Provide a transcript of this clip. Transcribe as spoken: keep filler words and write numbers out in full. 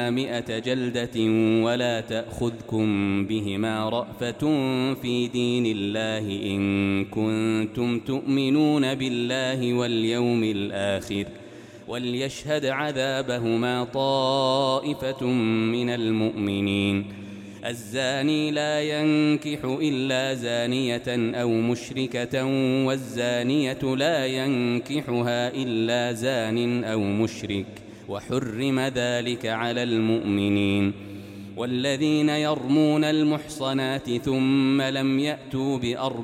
مئة جلدة ولا تأخذكم بهما رأفة في دين الله إن كنتم تؤمنون بالله واليوم الآخر وليشهد عذابهما طائفة من المؤمنين. الزاني لا ينكح إلا زانية أو مشركة والزانية لا ينكحها إلا زان أو مشرك وحرم ذلك على المؤمنين. والذين يرمون المحصنات ثم لم يأتوا بأربعة